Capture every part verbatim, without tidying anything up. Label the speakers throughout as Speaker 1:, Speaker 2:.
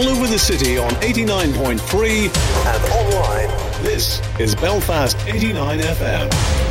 Speaker 1: all over the city on eighty-nine point three and online. This is Belfast eighty-nine F M.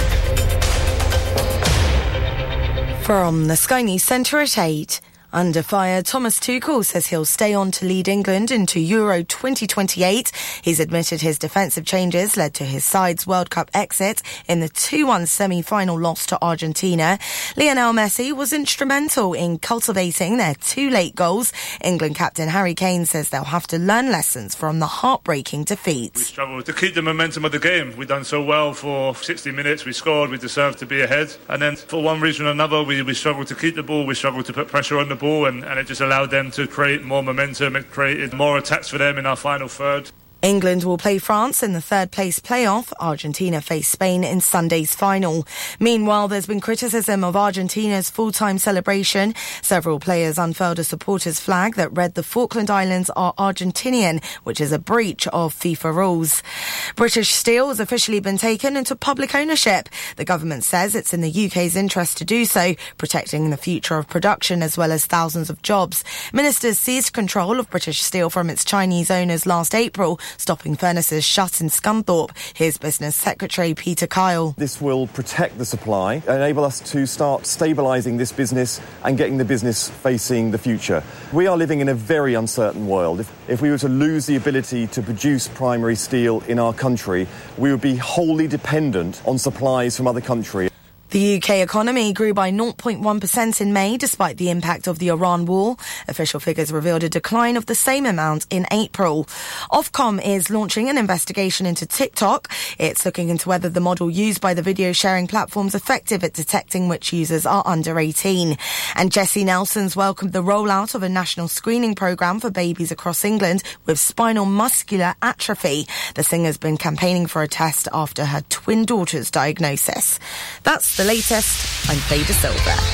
Speaker 2: From the Sky News Centre at eight. Under fire, Thomas Tuchel says he'll stay on to lead England into Euro twenty twenty-eight. He's admitted his defensive changes led to his side's World Cup exit in the two one semi-final loss to Argentina. Lionel Messi was instrumental in cultivating their two late goals. England captain Harry Kane says they'll have to learn lessons from the heartbreaking defeat.
Speaker 3: We struggled to keep the momentum of the game. We've done so well for sixty minutes. We scored. We deserved to be ahead. And then for one reason or another, we, we struggled to keep the ball. We struggled to put pressure on the ball, and, and it just allowed them to create more momentum. It created more attacks for them in our final third.
Speaker 2: England will play France in the third place playoff. Argentina face Spain in Sunday's final. Meanwhile, there's been criticism of Argentina's full-time celebration. Several players unfurled a supporters' flag that read the Falkland Islands are Argentinian, which is a breach of FIFA rules. British Steel has officially been taken into public ownership. The government says it's in the U K's interest to do so, protecting the future of production as well as thousands of jobs. Ministers seized control of British Steel from its Chinese owners last April, stopping furnaces shut in Scunthorpe. Here's Business Secretary Peter Kyle.
Speaker 4: This will protect the supply, enable us to start stabilising this business and getting the business facing the future. We are living in a very uncertain world. If, if we were to lose the ability to produce primary steel in our country, we would be wholly dependent on supplies from other countries.
Speaker 2: The U K economy grew by zero point one percent in May despite the impact of the Iran war. Official figures revealed a decline of the same amount in April. Ofcom is launching an investigation into TikTok. It's looking into whether the model used by the video sharing platform is effective at detecting which users are under eighteen. And Jessie Nelson's welcomed the rollout of a national screening programme for babies across England with spinal muscular atrophy. The singer's been campaigning for a test after her twin daughter's diagnosis. That's the latest. I'm Fader Silver.